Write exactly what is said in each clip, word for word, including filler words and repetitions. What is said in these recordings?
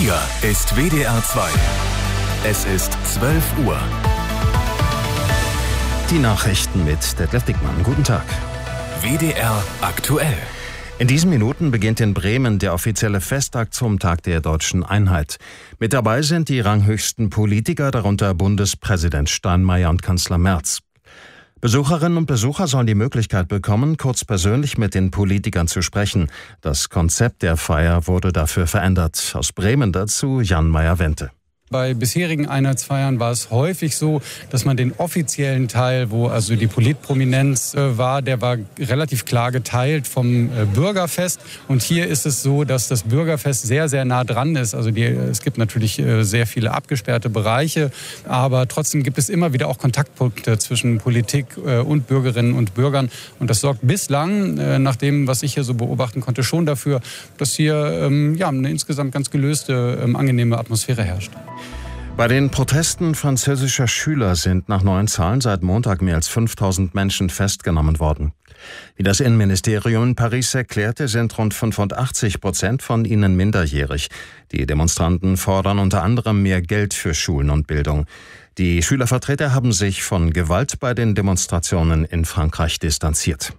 Hier ist W D R zwei. Es ist zwölf Uhr. Die Nachrichten mit Detlef Dickmann. Guten Tag. W D R aktuell. In diesen Minuten beginnt in Bremen der offizielle Festtag zum Tag der Deutschen Einheit. Mit dabei sind die ranghöchsten Politiker, darunter Bundespräsident Steinmeier und Kanzler Merz. Besucherinnen und Besucher sollen die Möglichkeit bekommen, kurz persönlich mit den Politikern zu sprechen. Das Konzept der Feier wurde dafür verändert. Aus Bremen dazu Jan Meyer-Wente. Bei bisherigen Einheitsfeiern war es häufig so, dass man den offiziellen Teil, wo also die Politprominenz äh, war, der war relativ klar geteilt vom äh, Bürgerfest. Und hier ist es so, dass das Bürgerfest sehr, sehr nah dran ist. Also die, es gibt natürlich äh, sehr viele abgesperrte Bereiche, aber trotzdem gibt es immer wieder auch Kontaktpunkte zwischen Politik äh, und Bürgerinnen und Bürgern. Und das sorgt bislang, äh, nach dem, was ich hier so beobachten konnte, schon dafür, dass hier ähm, ja, eine insgesamt ganz gelöste, ähm, angenehme Atmosphäre herrscht. Bei den Protesten französischer Schüler sind nach neuen Zahlen seit Montag mehr als fünftausend Menschen festgenommen worden. Wie das Innenministerium in Paris erklärte, sind rund fünfundachtzig Prozent von ihnen minderjährig. Die Demonstranten fordern unter anderem mehr Geld für Schulen und Bildung. Die Schülervertreter haben sich von Gewalt bei den Demonstrationen in Frankreich distanziert.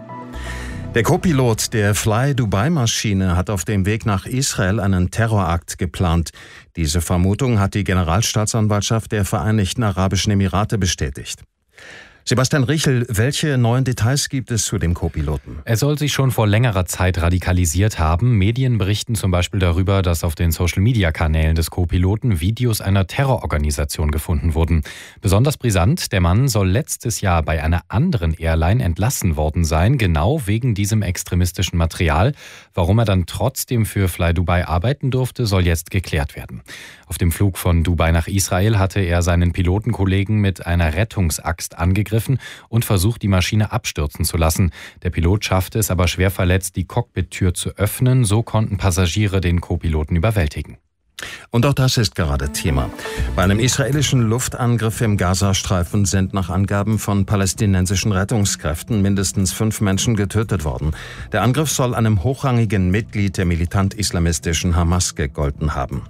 Der Co-Pilot der Fly-Dubai-Maschine hat auf dem Weg nach Israel einen Terrorakt geplant. Diese Vermutung hat die Generalstaatsanwaltschaft der Vereinigten Arabischen Emirate bestätigt. Sebastian Richel, welche neuen Details gibt es zu dem Co-Piloten? Er soll sich schon vor längerer Zeit radikalisiert haben. Medien berichten zum Beispiel darüber, dass auf den Social-Media-Kanälen des Co-Piloten Videos einer Terrororganisation gefunden wurden. Besonders brisant, der Mann soll letztes Jahr bei einer anderen Airline entlassen worden sein, genau wegen diesem extremistischen Material. Warum er dann trotzdem für Fly Dubai arbeiten durfte, soll jetzt geklärt werden. Auf dem Flug von Dubai nach Israel hatte er seinen Pilotenkollegen mit einer Rettungsaxt angegriffen und versucht, die Maschine abstürzen zu lassen. Der Pilot schaffte es aber schwer verletzt, die Cockpit-Tür zu öffnen. So konnten Passagiere den Co-Piloten überwältigen. Und auch das ist gerade Thema. Bei einem israelischen Luftangriff im Gazastreifen sind nach Angaben von palästinensischen Rettungskräften mindestens fünf Menschen getötet worden. Der Angriff soll einem hochrangigen Mitglied der militant-islamistischen Hamas gegolten haben.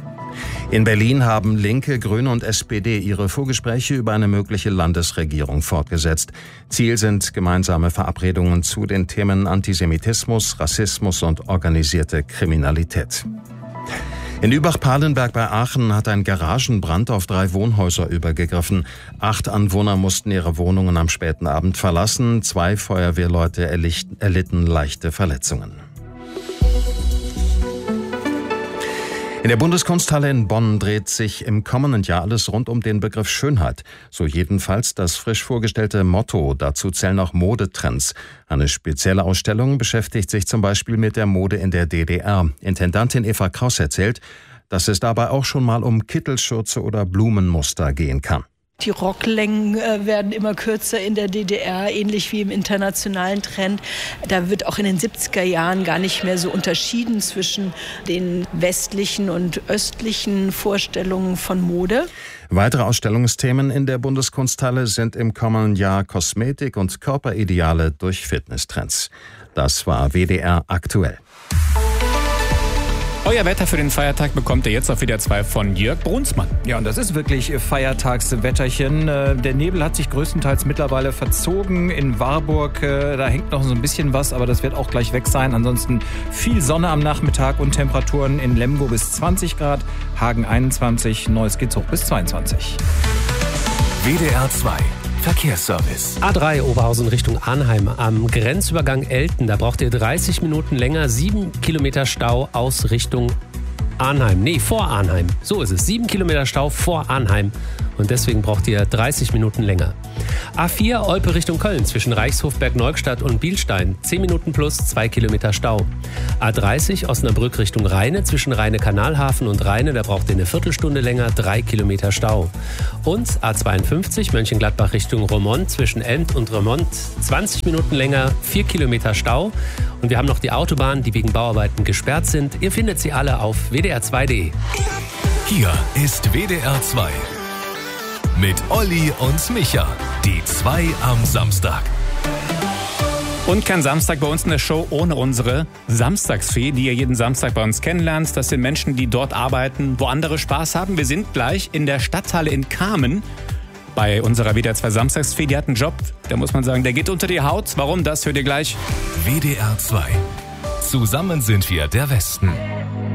In Berlin haben Linke, Grüne und S P D ihre Vorgespräche über eine mögliche Landesregierung fortgesetzt. Ziel sind gemeinsame Verabredungen zu den Themen Antisemitismus, Rassismus und organisierte Kriminalität. In Übach-Palenberg bei Aachen hat ein Garagenbrand auf drei Wohnhäuser übergegriffen. Acht Anwohner mussten ihre Wohnungen am späten Abend verlassen. Zwei Feuerwehrleute erlitten leichte Verletzungen. In der Bundeskunsthalle in Bonn dreht sich im kommenden Jahr alles rund um den Begriff Schönheit. So jedenfalls das frisch vorgestellte Motto. Dazu zählen auch Modetrends. Eine spezielle Ausstellung beschäftigt sich zum Beispiel mit der Mode in der D D R. Intendantin Eva Kraus erzählt, dass es dabei auch schon mal um Kittelschürze oder Blumenmuster gehen kann. Die Rocklängen äh, werden immer kürzer in der D D R, ähnlich wie im internationalen Trend. Da wird auch in den siebziger Jahren gar nicht mehr so unterschieden zwischen den westlichen und östlichen Vorstellungen von Mode. Weitere Ausstellungsthemen in der Bundeskunsthalle sind im kommenden Jahr Kosmetik und Körperideale durch Fitnesstrends. Das war W D R aktuell. Euer Wetter für den Feiertag bekommt ihr jetzt auf W D R zwei von Jörg Brunsmann. Ja, und das ist wirklich Feiertagswetterchen. Der Nebel hat sich größtenteils mittlerweile verzogen. In Warburg, da hängt noch so ein bisschen was, aber das wird auch gleich weg sein. Ansonsten viel Sonne am Nachmittag und Temperaturen in Lemgo bis zwanzig Grad, Hagen einundzwanzig, Neuss geht's hoch bis zweiundzwanzig. W D R zwei Verkehrsservice. A drei Oberhausen Richtung Arnheim am Grenzübergang Elten. Da braucht ihr dreißig Minuten länger. Sieben Kilometer Stau aus Richtung Arnheim. Nee, vor Arnheim. So ist es. Sieben Kilometer Stau vor Arnheim. Und deswegen braucht ihr dreißig Minuten länger. A vier Olpe Richtung Köln zwischen Reichshof, Bergneustadt und Bielstein. zehn Minuten plus zwei Kilometer Stau. A dreißig Osnabrück Richtung Rheine zwischen Rheine-Kanalhafen und Rheine. Da braucht ihr eine Viertelstunde länger, drei Kilometer Stau. Und A zweiundfünfzig Mönchengladbach Richtung Romont zwischen End und Romont. zwanzig Minuten länger, vier Kilometer Stau. Und wir haben noch die Autobahnen, die wegen Bauarbeiten gesperrt sind. Ihr findet sie alle auf w d r zwei punkt d e. Hier ist W D R zwei. Mit Olli und Micha. Die zwei am Samstag. Und kein Samstag bei uns in der Show ohne unsere Samstagsfee, die ihr jeden Samstag bei uns kennenlernt. Das sind Menschen, die dort arbeiten, wo andere Spaß haben. Wir sind gleich in der Stadthalle in Kamen bei unserer W D R zwei Samstagsfee. Die hat einen Job, da muss man sagen, der geht unter die Haut. Warum, das hört ihr gleich. W D R zwei. Zusammen sind wir der Westen.